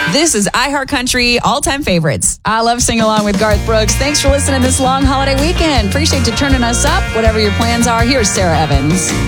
This is iHeartCountry all-time favorites. I love singing along with Garth Brooks. Thanks for listening this long holiday weekend. Appreciate you turning us up. Whatever your plans are, here's Sarah Evans.